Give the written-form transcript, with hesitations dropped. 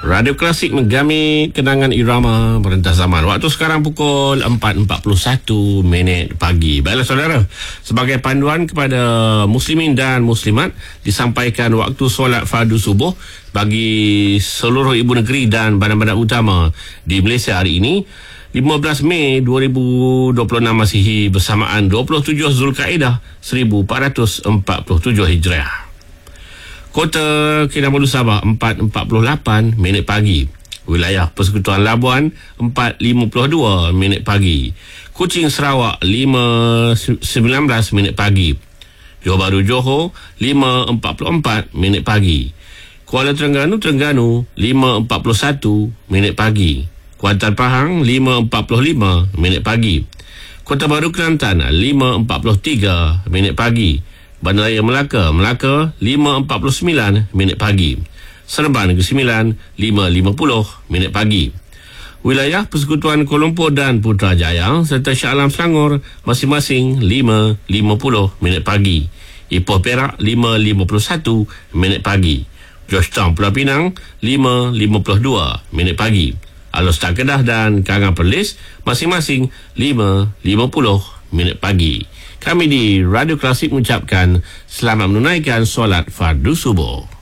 Radio Klasik menggamit kenangan irama merentas zaman. Waktu sekarang pukul 4.41 pagi. Baiklah saudara, sebagai panduan kepada muslimin dan muslimat, disampaikan waktu solat fardu subuh bagi seluruh ibu negeri dan badan-badan utama di Malaysia hari ini, 15 Mei 2026 Masihi, bersamaan 27 Zulkaidah 1447 Hijriah. Kota Kinabalu Sabah 4.48 pagi. Wilayah Persekutuan Labuan 4.52 pagi. Kuching Sarawak 5.19 pagi. Johor Bahru Johor 5.44 pagi. Kuala Terengganu 5.41 pagi. Kuantan Pahang 5.45 pagi. Kota Baru Kelantan 5.43 pagi. Bandaraya Melaka 5.49 pagi. Seremban Negeri Sembilan 5.50 pagi. Wilayah Persekutuan Kuala Lumpur dan Putrajaya serta Shah Alam Selangor masing-masing 5.50 pagi. Ipoh Perak 5.51 pagi. Georgetown Pulau Pinang 5.52 pagi. Alor-Star Kedah dan Kangan Perlis masing-masing 5.50 pagi. Kami di Radio Klasik mengucapkan selamat menunaikan solat fardu subuh.